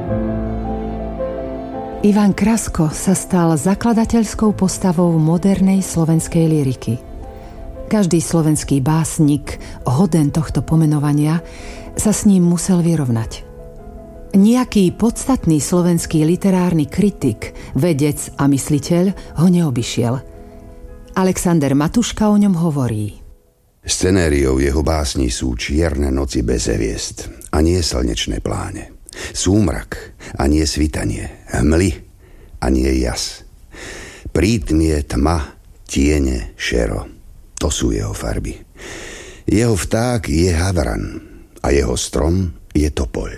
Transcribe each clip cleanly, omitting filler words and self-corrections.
Ivan Krasko sa stal zakladateľskou postavou modernej slovenskej lyriky. Každý slovenský básnik, hoden tohto pomenovania, sa s ním musel vyrovnať. Nejaký podstatný slovenský literárny kritik, vedec a mysliteľ ho neobyšiel. Alexander Matuška o ňom hovorí. Scenériou jeho básni sú čierne noci bez hviezd a nie slnečné pláne. Súmrak a nie svitanie, hmly a nie jas. Prítmie tma, tiene, šero. To sú jeho farby. Jeho vták je havran a jeho strom je topoľ.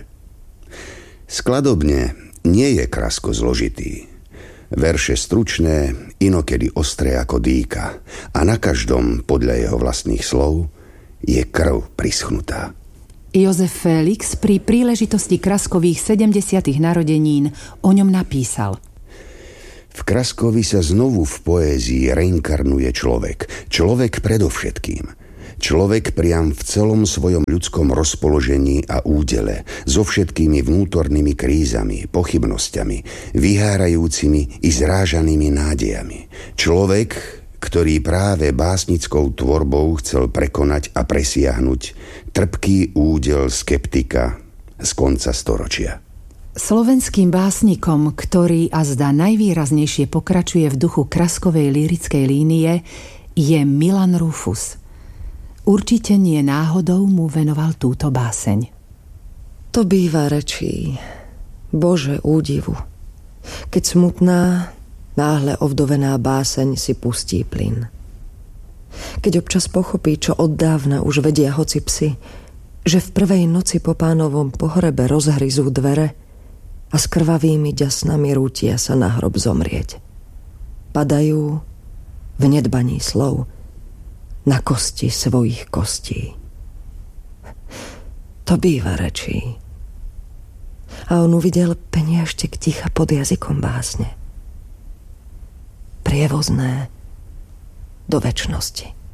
Skladobne nie je Krasko zložitý. Verše stručné, inokedy ostré ako dýka a na každom, podľa jeho vlastných slov, je krv prischnutá. Jozef Félix pri príležitosti Kraskových 70. narodenín o ňom napísal. V Kraskovi sa znovu v poézii reinkarnuje človek. Človek predovšetkým. Človek priam v celom svojom ľudskom rozpoložení a údele, so všetkými vnútornými krízami, pochybnosťami, vyhárajúcimi i zrážanými nádejami. Človek, ktorý práve básnickou tvorbou chcel prekonať a presiahnuť trpký údel skeptika z konca storočia. Slovenským básnikom, ktorý azda najvýraznejšie pokračuje v duchu Kraskovej lyrickej línie, je Milan Rufus. Určite nie náhodou mu venoval túto báseň. To býva rečí, Bože údivu, keď smutná, náhle ovdovená báseň si pustí plyn. Keď občas pochopí, čo oddávna už vedia hoci psi, že v prvej noci po Pánovom pohrebe rozhryzú dvere a s krvavými ďasnami rútia sa na hrob zomrieť. Padajú v nedbaní slov na kosti svojich kostí. To býva rečí. A on uvidel peniažtek ticha pod jazykom básne. Prievozné do večnosti.